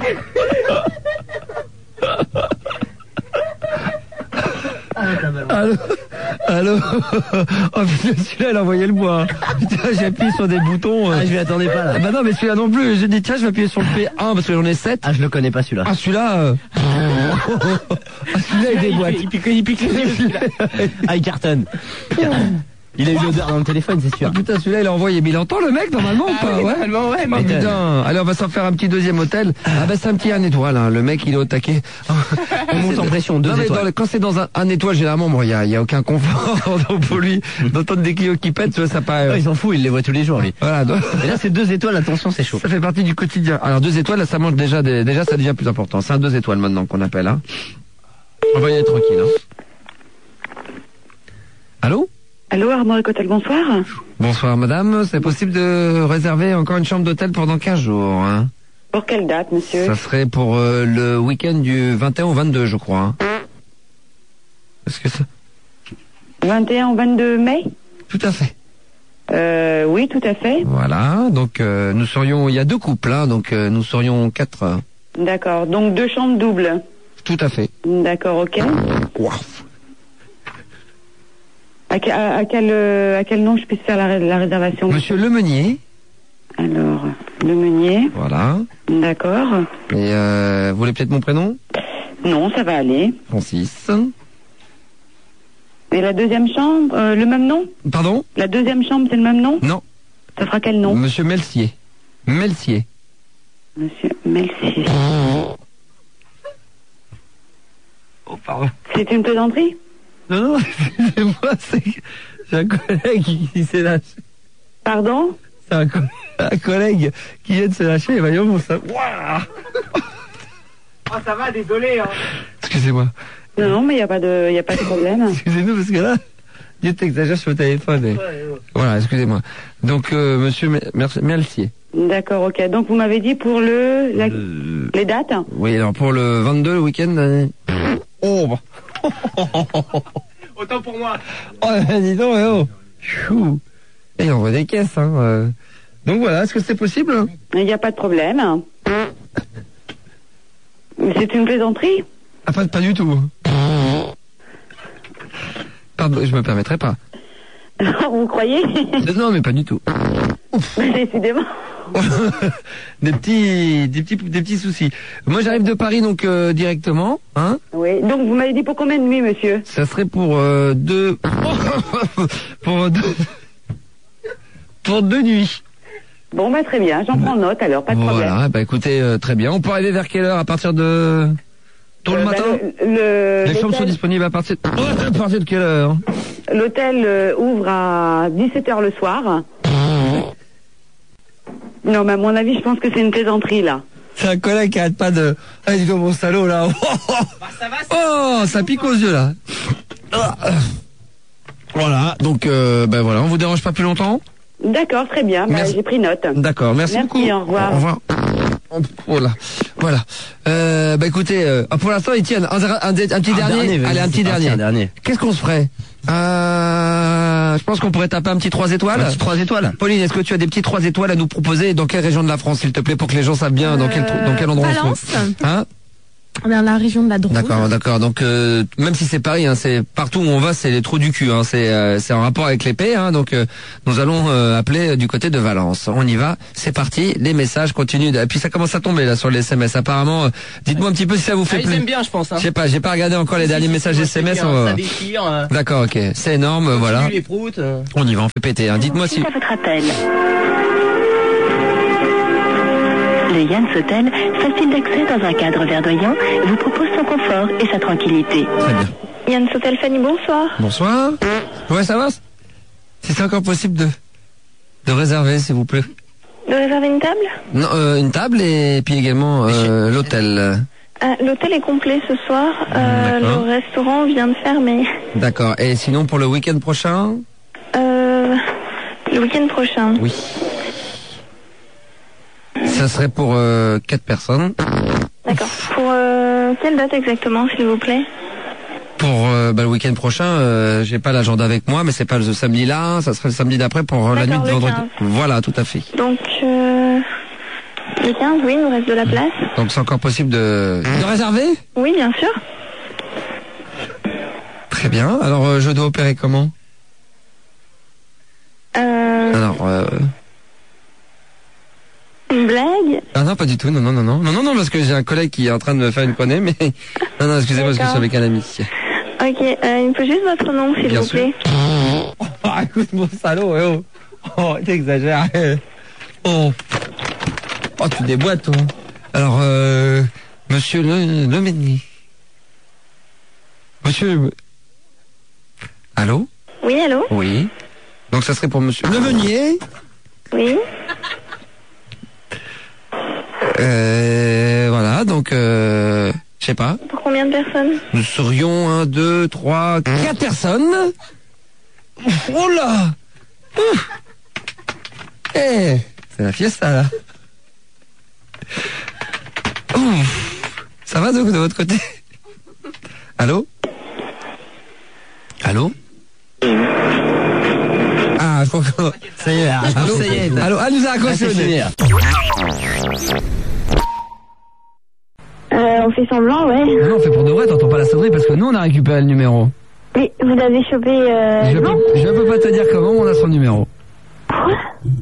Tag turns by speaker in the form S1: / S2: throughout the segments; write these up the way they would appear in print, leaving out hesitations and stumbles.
S1: Allô. Oh putain, celui-là, il a envoyé le bois. Putain, j'ai appuyé sur des boutons.
S2: Je m'y attendais pas là.
S1: Bah non, mais celui-là non plus. J'ai dit tiens, je vais appuyer sur le P1 parce que j'en ai 7.
S2: Ah, je le connais pas celui-là.
S1: Ah, celui-là. Celui-là, il déboîte.
S2: Il pique les yeux. Ah, il cartonne. Il a eu l'odeur dans le téléphone, c'est sûr.
S1: Oh, putain, celui-là, il a envoyé. Mais il entend le mec normalement ou pas?
S2: Oui, normalement, ouais.
S1: Oh, putain. Allez, on va s'en faire un petit deuxième hôtel. Ah bah c'est un petit 1 étoile. Hein. Le mec, il est au taquet.
S2: On monte en pression, 2 étoiles.
S1: Quand c'est dans un étoile, généralement, bon, il y a aucun confort. Donc pour lui, d'entendre des clients qui pètent, tu vois, ça pas.
S2: Il s'en fout, il les voit tous les jours, lui.
S1: Voilà. Donc...
S2: Et là, c'est 2 étoiles. Attention, c'est chaud.
S1: Ça fait partie du quotidien. Alors 2 étoiles, là, ça mange déjà ça devient plus important. C'est un 2 étoiles maintenant qu'on appelle. Hein. On va y aller tranquille. Hein. Allô?
S3: Allô, Armorique Hôtel, bonsoir.
S1: Bonsoir madame, c'est possible de réserver encore une chambre d'hôtel pendant 15 jours hein.
S3: Pour quelle date, monsieur?
S1: Ça serait pour le week-end du 21 au 22, je crois. Hein. Est-ce que ça...
S3: 21 au 22 mai?
S1: Tout à fait.
S3: Oui, tout à fait.
S1: Voilà, donc nous serions... Il y a 2 couples, hein, donc nous serions 4.
S3: D'accord, donc 2 chambres doubles.
S1: Tout à fait.
S3: D'accord, ok.
S1: Wow.
S3: À quel nom je puisse faire la réservation?
S1: Monsieur Lemeunier.
S3: Alors, Lemeunier.
S1: Voilà.
S3: D'accord.
S1: Et vous voulez peut-être mon prénom?
S3: Non, ça va aller.
S1: Francis.
S3: Et la deuxième chambre, le même nom?
S1: Pardon?
S3: La deuxième chambre, c'est le même nom?
S1: Non.
S3: Ça fera quel nom?
S1: Monsieur Melcier. Melcier.
S3: Monsieur Melcier.
S1: Oh, pardon.
S3: C'est une plaisanterie?
S1: Non, c'est moi, j'ai un collègue qui s'est lâché.
S3: Pardon?
S1: C'est un collègue qui vient de se lâcher, et voyons, bon, ça... Waouh.
S4: Oh, ça va, désolé. Hein.
S1: Excusez-moi.
S3: Non, mais il n'y a pas de problème.
S1: Excusez-nous, parce que là, Dieu t'exagère sur le téléphone. Et... Voilà, excusez-moi. Donc, monsieur Melcier.
S3: D'accord, ok. Donc, vous m'avez dit pour les dates?
S1: Oui, alors pour le 22, le week-end... Oh, bah...
S4: Autant pour moi.
S1: Oh, dis donc, oh. Chou. Et on voit des caisses, hein. Donc voilà, est-ce que c'est possible?
S3: Il n'y a pas de problème. Mais c'est une plaisanterie?
S1: Ah, pas du tout. Pardon, je me permettrai pas.
S3: Vous croyez?
S1: Non, mais pas du tout.
S3: Décidément.
S1: des petits soucis. Moi, j'arrive de Paris, donc directement, hein.
S3: Oui. Donc, vous m'avez dit pour combien de nuits, monsieur?
S1: Ça serait pour 2... pour 2 nuits.
S3: Bon, bah très bien. J'en prends note, alors. Pas de problème.
S1: Voilà. Bah écoutez, très bien. On peut arriver vers quelle heure? À partir de... Tôt le matin? Les chambres sont disponibles à partir de quelle heure?
S3: L'hôtel ouvre à 17h le soir. Non, mais à mon avis, je pense que c'est une plaisanterie, là.
S1: C'est un collègue qui arrête pas de... Ah, dis donc, mon salaud, là.
S4: Bah, ça va,
S1: Oh, ça pique aux yeux, là. Voilà, donc, ben voilà, on vous dérange pas plus longtemps?
S3: D'accord, très bien. Bah, j'ai pris note.
S1: D'accord, merci beaucoup.
S3: Merci, au revoir.
S1: Au revoir. Oh là, voilà. Bah écoutez, pour l'instant, Etienne, un petit dernier. Allez, un petit dernier. Qu'est-ce qu'on se ferait? Je pense qu'on pourrait taper un petit 3 étoiles.
S2: Un petit 3 étoiles.
S1: Pauline, est-ce que tu as des petits 3 étoiles à nous proposer? Dans quelle région de la France, s'il te plaît, pour que les gens savent bien dans quel endroit
S5: Valence.
S1: on se trouve? Hein?
S5: Vers la région de la Drôme.
S1: D'accord. Donc même si c'est Paris, hein, c'est partout où on va, c'est les trous du cul. Hein, c'est en rapport avec l'épée. Hein, donc nous allons appeler du côté de Valence. On y va. C'est parti. Les messages continuent. Et puis ça commence à tomber là sur les SMS. Apparemment, dites-moi un petit peu si ça vous fait
S4: Ils
S1: plaisir.
S4: aiment bien, je pense. Hein.
S1: Je sais pas. J'ai pas regardé encore les derniers messages SMS.
S4: Ça déchire.
S1: D'accord. Ok. C'est énorme. Voilà.
S4: Les proutes.
S1: On y va. On fait péter. Hein. Dites-moi si.
S6: À votre appel. Le Yann Hotel, facile d'accès dans un cadre verdoyant, vous propose son confort et sa tranquillité.
S1: Très bien.
S6: Yann Hotel, Fanny, bonsoir.
S1: Bonsoir. Ouais, ça va? Si c'est encore possible de réserver, s'il vous plaît.
S6: De réserver une table?
S1: Non, une table et puis également l'hôtel.
S6: L'hôtel est complet ce soir. Le restaurant vient de fermer.
S1: D'accord. Et sinon pour le week-end prochain?
S6: Le week-end prochain.
S1: Oui. Ça serait pour 4 personnes.
S6: D'accord. Pour quelle date exactement, s'il vous plaît?
S1: Pour le week-end prochain, j'ai pas l'agenda avec moi, mais c'est pas le samedi là, ça serait le samedi d'après pour la nuit de vendredi.
S6: 15.
S1: Voilà, tout à fait.
S6: Donc, Le 15, oui, il nous reste de la place.
S1: Donc c'est encore possible de réserver?
S6: Oui, bien sûr.
S1: Très bien. Alors je dois opérer comment? Alors
S6: Une blague?
S1: ah non, pas du tout. Non, parce que j'ai un collègue qui est en train de me faire une connerie, mais non, excusez-moi, parce que je suis avec un ami.
S6: Ok, il me faut juste votre nom, s'il
S1: Bien
S6: vous plaît.
S1: Oh, écoute mon salaud, oh, t'exagères. Oh, tu déboîtes, toi. Alors, monsieur le Ménier. Monsieur... Allô?
S6: Oui, allô?
S1: Oui. Donc ça serait pour monsieur le Meunier.
S6: Oui.
S1: Voilà, donc je sais pas.
S6: Pour combien de personnes?
S1: Nous serions 1, 2, 3, 4 personnes. Oh là! Eh, c'est la fiesta là. Ça va de votre côté? Allô? Allô? Ah, je crois que...
S2: Ça y est,
S1: Allô?
S2: ça y est.
S1: Allô? Ah, nous a accroché.
S6: On fait semblant, ouais.
S1: Non, on fait pour de vrai, t'entends pas la sonnerie parce que nous on a récupéré le numéro.
S6: Oui, vous avez chopé...
S1: Je peux pas te dire comment, on a son numéro.
S6: Quoi?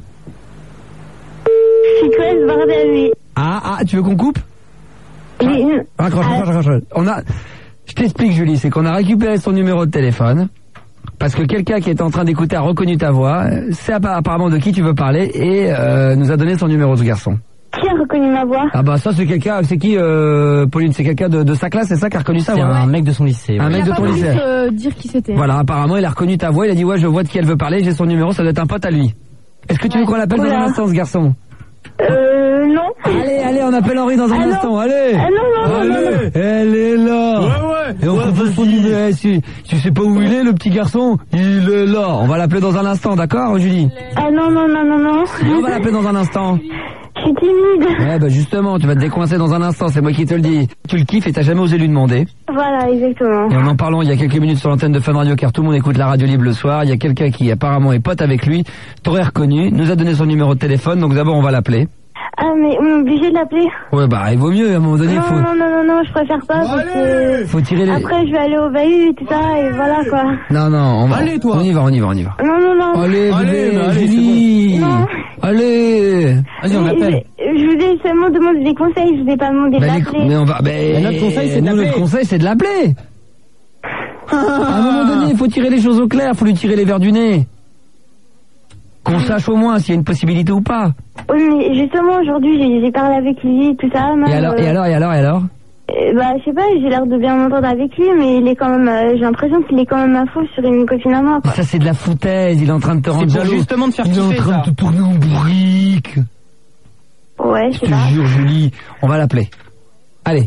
S6: C'est quoi ce bordel, lui?
S1: Ah, tu veux qu'on coupe?
S6: Oui.
S1: Raccroche. Je t'explique, Julie, c'est qu'on a récupéré son numéro de téléphone parce que quelqu'un qui était en train d'écouter a reconnu ta voix, c'est apparemment de qui tu veux parler et nous a donné son numéro, ce garçon.
S6: Qui a reconnu ma voix?
S1: Ah bah ça c'est quelqu'un, c'est qui Pauline? C'est quelqu'un de sa classe, c'est ça qui a reconnu sa
S2: C'est
S1: voix?
S2: un mec de son lycée.
S1: Un
S2: Ouais.
S1: mec de ton lycée.
S5: Dire qui c'était.
S1: Voilà, apparemment il a reconnu ta voix, il a dit ouais je vois de qui elle veut parler, j'ai son numéro, ça doit être un pote à lui. Est-ce que tu veux qu'on l'appelle dans un instant, ce garçon?
S6: Non.
S1: Allez, on appelle Henri dans un instant, allez.
S6: Ah non.
S1: Elle est là.
S2: Ouais.
S1: Et on propose son numéro. Tu sais pas où il est, le petit garçon? Il est là. On va l'appeler dans un instant, d'accord, Julie?
S6: Ah non.
S1: On va l'appeler dans un instant.
S6: Je suis timide.
S1: Ouais, bah justement, tu vas te décoincer dans un instant, c'est moi qui te le dis. Tu le kiffes et t'as jamais osé lui demander.
S6: Voilà, exactement.
S1: Et en en parlant il y a quelques minutes sur l'antenne de Fun Radio, car tout le monde écoute la radio libre le soir, il y a quelqu'un qui apparemment est pote avec lui, t'aurais reconnu, nous a donné son numéro de téléphone, donc d'abord on va l'appeler.
S6: Ah, mais on est obligé de l'appeler?
S1: Ouais, bah il vaut mieux, à un moment donné,
S6: Non, je préfère pas parce que...
S1: faut tirer les...
S6: Après, je vais aller au bahut et tout ça, et voilà, quoi.
S1: Non, on va...
S2: Allez, toi.
S1: On y va.
S6: Non.
S1: Allez,
S2: c'est
S1: Julie.
S6: bon.
S1: Allez.
S2: Vas-y, on l'appelle.
S6: Je vous ai seulement demandé des conseils, je vous ai pas demandé de l'appeler.
S1: Mais on va...
S2: notre conseil, c'est de l'appeler.
S1: Notre conseil, c'est de l'appeler. À un moment donné, il faut tirer les choses au clair, faut lui tirer les verres du nez. Qu'on sache au moins s'il y a une possibilité ou pas.
S6: Oui, mais justement, aujourd'hui, j'ai parlé avec lui, tout ça.
S1: Et alors
S6: Bah, je sais pas, j'ai l'air de bien m'entendre avec lui, mais il est quand même, j'ai l'impression qu'il est quand même à faux sur une copine à moi,
S1: Mais
S6: quoi.
S1: ça, c'est de la foutaise, il est en train de te rendre
S2: C'est pour
S1: jaloux.
S2: justement de faire
S1: Il est en
S2: kiffer,
S1: train
S2: ça.
S1: de te tourner en bourrique.
S6: Ouais, je
S1: Je
S6: sais
S1: te
S6: pas.
S1: jure, Julie, on va l'appeler. Allez.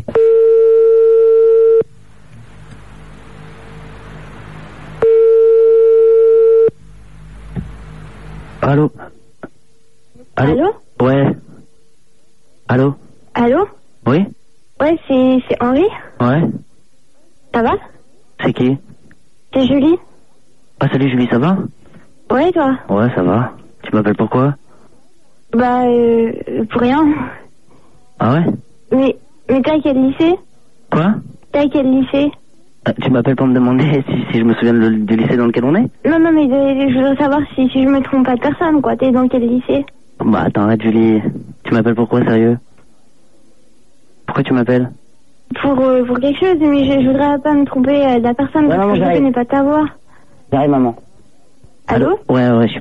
S7: Allô?
S6: Allô?
S7: Ouais. Allô?
S6: Allô?
S7: Oui?
S6: Ouais, c'est Henri?
S7: Ouais?
S6: Ça va?
S7: C'est qui?
S6: C'est Julie?
S7: Ah, salut Julie, ça va?
S6: Ouais, toi?
S7: Ouais, ça va. Tu m'appelles pourquoi?
S6: Bah, pour rien.
S7: Ah ouais?
S6: Mais t'es à quel lycée?
S7: Quoi?
S6: T'es à quel lycée?
S7: Tu m'appelles pour me demander si je me souviens du lycée dans lequel on est?
S6: Non, mais je voudrais savoir si je me trompe pas de personne, quoi. T'es dans quel lycée?
S7: Bah attends, arrête Julie. Tu m'appelles pourquoi, sérieux? Pourquoi tu m'appelles?
S6: Pour quelque chose, mais je voudrais pas me tromper de la personne,
S7: Ouais,
S6: parce
S7: maman,
S6: que je
S7: j'arrive.
S6: connais pas ta voix.
S7: J'arrive, maman.
S6: Allô?
S7: Ouais, je suis